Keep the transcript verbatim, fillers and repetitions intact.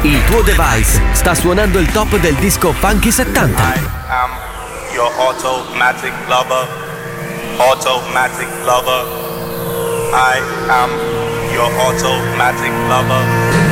Il tuo device sta suonando il top del disco funky settanta. I am your automatic lover. Automatic lover. I am your automatic lover.